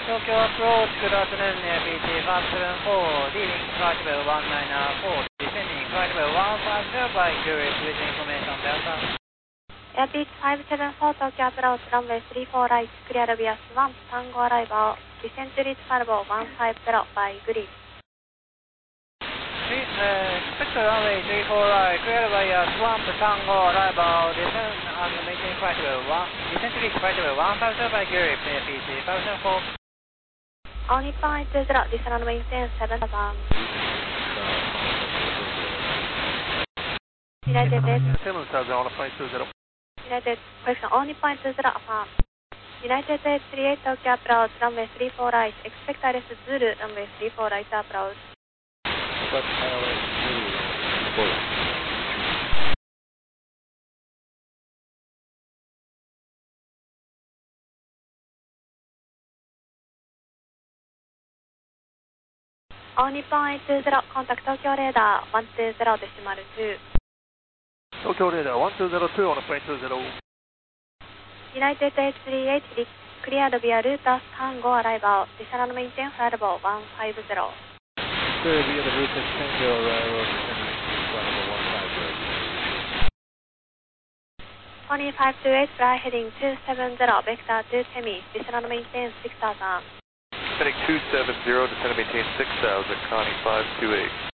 Tokyo approach, good afternoon, PT 574, leaving flight level 194, descending flight level 150 by curious with information Delta. Airbeat 574, Tokyo approach, runway 34 right, clear via swamp, Tango arrival, descent to reach Falbo 150 by grid. Expect runway 34 right, clear via swamp, Tango arrival, descent and maintain flight level 1, descent to reach flight level 150 by grid, PT 574. All Nippon 820, descend and maintain 7000. United 7000 on a flight 20. United, correction, all Nippon 820, affirm. United 838, Tokyo approach, runway 34 right, expect ILS Zulu, runway 34 right approach. Expect ILS Zulu, Zulu. All Nippon 820, contact Tokyo radar 120.2. Tokyo radar 1202 on a flight 20. United 838, cleared via Routas Tango arrival, descend and maintain flight level 150. Clear via the Routas Tango arrival, descend and maintain flight level 150. 2528, fly heading 270, vector to Temi, descend and maintain 6000. Heading 270, descend and maintain 6000, Connie 528.